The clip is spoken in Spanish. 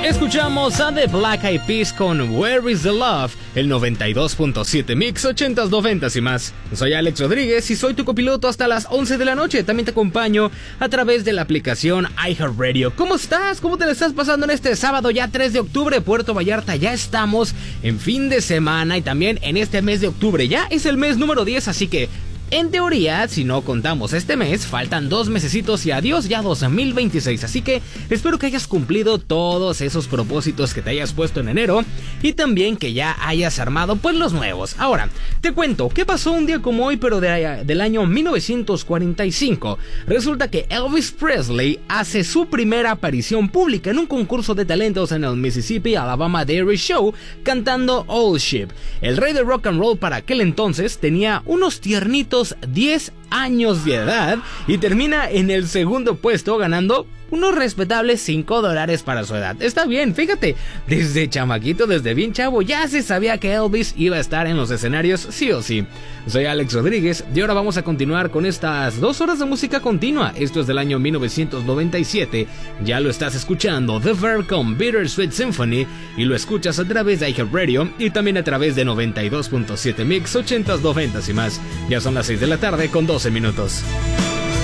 Escuchamos a The Black Eyed Peas con Where is the Love, el 92.7 Mix 80s, 90s y más. Soy Alex Rodríguez y soy tu copiloto hasta las 11 de la noche. También te acompaño a través de la aplicación iHeartRadio. ¿Cómo estás? ¿Cómo te la estás pasando en este sábado ya 3 de octubre? Puerto Vallarta, ya estamos en fin de semana y también en este mes de octubre. Ya es el mes número 10, así que en teoría, si no contamos este mes, faltan 2 mesecitos y adiós ya 2026, así que espero que hayas cumplido todos esos propósitos que te hayas puesto en enero y también que ya hayas armado pues los nuevos. Ahora, te cuento, ¿qué pasó un día como hoy pero del año 1945? Resulta que Elvis Presley hace su primera aparición pública en un concurso de talentos en el Mississippi Alabama Dairy Show cantando Old Ship. El rey de rock and roll para aquel entonces tenía unos tiernitos 10 años de edad y termina en el segundo puesto ganando unos respetables $5 para su edad. Está bien, fíjate, desde chamaquito, desde bien chavo, ya se sabía que Elvis iba a estar en los escenarios sí o sí. Soy Alex Rodríguez y ahora vamos a continuar con estas 2 horas de música continua. Esto es del año 1997, ya lo estás escuchando, The Verve con Bittersweet Symphony, y lo escuchas a través de iHeartRadio y también a través de 92.7 Mix 80s, 90s y más. Ya son las 6 de la tarde con 12 minutos.